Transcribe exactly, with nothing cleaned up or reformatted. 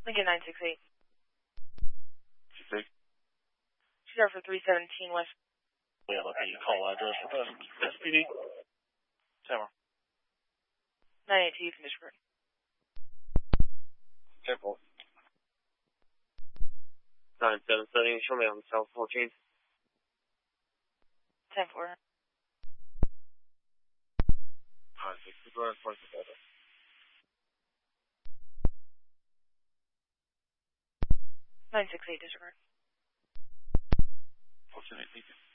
Lincoln nine six eight. six eight? She's out for three seventeen West. Yeah, look at your call address for the S P D. Tower. nine eight two, you can disregard. Careful. nine seven seven, show me on the South fourteen. ten four. Alright, six two, four six seven. nine six eight, disregard. four seven eight, thank you.